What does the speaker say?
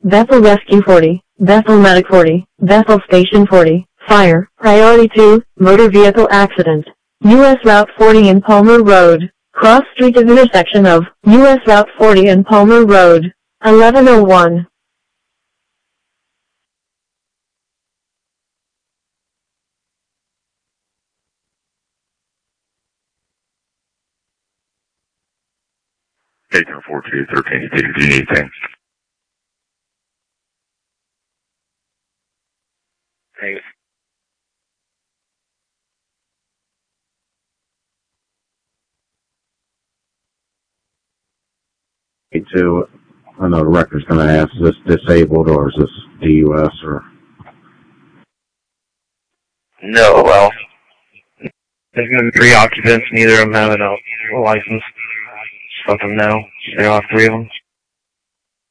Bethel Rescue 40, Bethel Medic 40, Bethel Station 40, Fire, Priority 2, Motor Vehicle Accident. U.S. Route 40 and Palmer Road, cross street of intersection of U.S. Route 40 and Palmer Road, 1101. Agent 4213, do you need anything? Thanks. I know the record's going to ask, is this disabled or is this DUS or? No, well, there's going to be 3 occupants, neither of them have a license. Just let them know. There are 3 of them.